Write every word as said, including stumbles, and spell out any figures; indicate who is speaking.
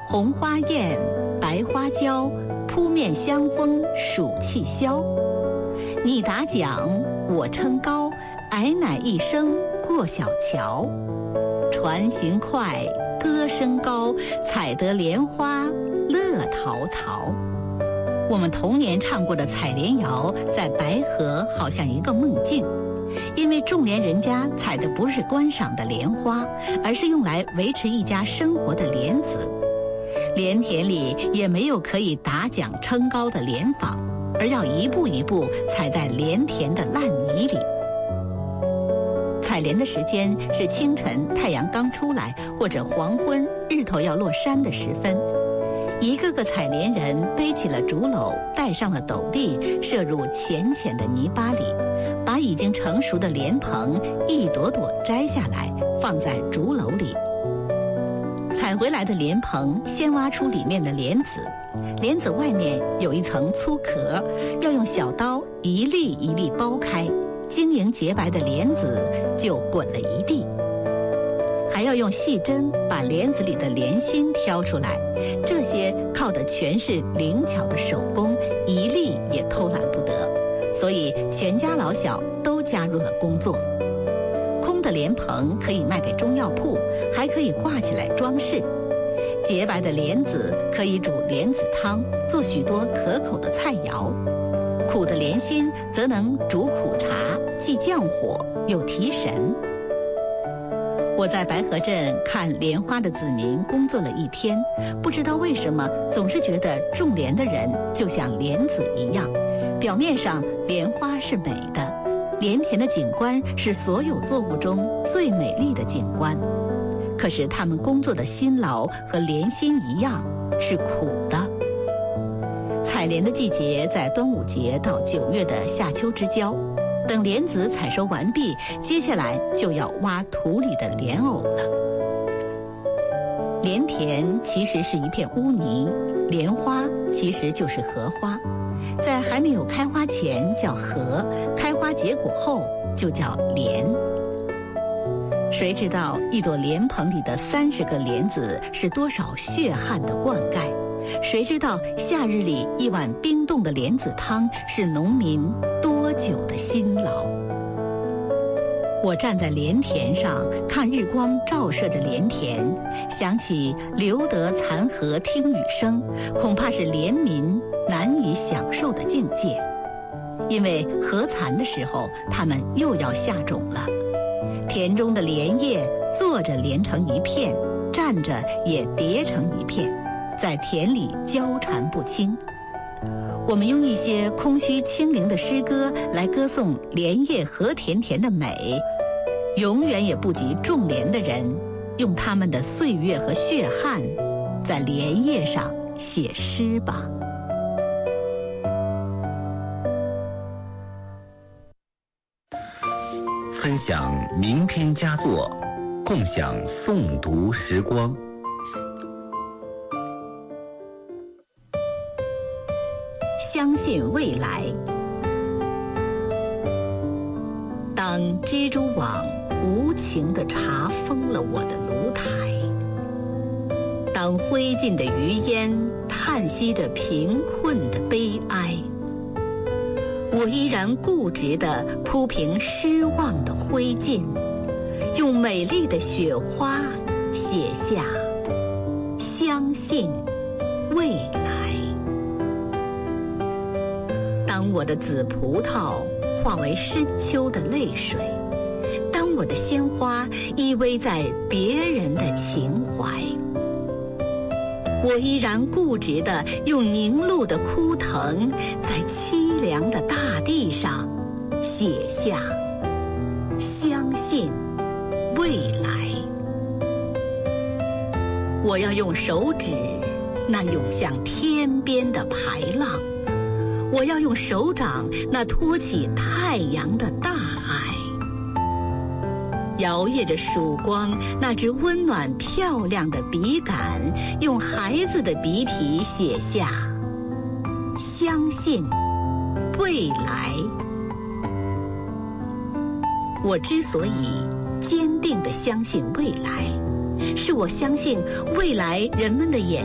Speaker 1: 红花艳，白花娇，扑面香风暑气消。你打桨，我撑篙，矮乃一声过小桥。船行快，歌声高，采得莲花乐陶陶。我们童年唱过的采莲谣，在白河好像一个梦境，因为种莲人家采的不是观赏的莲花，而是用来维持一家生活的莲子。莲田里也没有可以打桨撑篙的莲舫，而要一步一步踩在莲田的烂泥里。采莲的时间是清晨太阳刚出来，或者黄昏日头要落山的时分。一个个采莲人背起了竹篓，戴上了斗笠，射入浅浅的泥巴里，把已经成熟的莲蓬一朵朵摘下来，放在竹篓里。采回来的莲蓬先挖出里面的莲子，莲子外面有一层粗壳，要用小刀一粒一粒剥开，晶莹洁白的莲子就滚了一地。还要用细针把莲子里的莲心挑出来，这些靠的全是灵巧的手工，一粒也偷懒不得，所以全家老小都加入了工作。空的莲蓬可以卖给中药铺，还可以挂起来装饰。洁白的莲子可以煮莲子汤，做许多可口的菜肴。苦的莲心则能煮苦茶，既降火又提神。我在白河镇看莲花的子民工作了一天，不知道为什么总是觉得种莲的人就像莲子一样，表面上莲花是美的，莲田的景观是所有作物中最美丽的景观，可是他们工作的辛劳和莲心一样是苦的。采莲的季节在端午节到九月的夏秋之交，等莲子采收完毕，接下来就要挖土里的莲藕了。莲田其实是一片污泥，莲花其实就是荷花，在还没有开花前叫荷，开花结果后就叫莲。谁知道一朵莲蓬里的三十个莲子是多少血汗的灌溉？谁知道夏日里一碗冰冻的莲子汤是农民多久的辛劳？我站在莲田上，看日光照射着莲田，想起留得残荷听雨声，恐怕是莲民难以享受的境界。因为荷残的时候，他们又要下种了。田中的莲叶坐着连成一片，站着也叠成一片，在田里交缠不清。我们用一些空虚清灵的诗歌来歌颂莲叶荷田田的美，永远也不及种莲的人用他们的岁月和血汗在莲叶上写诗吧。
Speaker 2: 分享名篇佳作，共享诵读时光。
Speaker 1: 相信未来。当蜘蛛网无情地查封了我的炉台，当灰烬的余烟叹息着贫困的悲哀，我依然固执地铺平失望的灰烬，用美丽的雪花写下相信未来。当我的紫葡萄化为深秋的泪水，当我的鲜花依偎在别人的情怀，我依然固执地用凝露的枯藤在凄凉的大地上写下相信未来。我要用手指那涌向天边的排浪，我要用手掌那托起太阳的大海，摇曳着曙光那只温暖漂亮的笔杆，用孩子的笔体写下相信未来。我之所以坚定地相信未来，是我相信未来人们的眼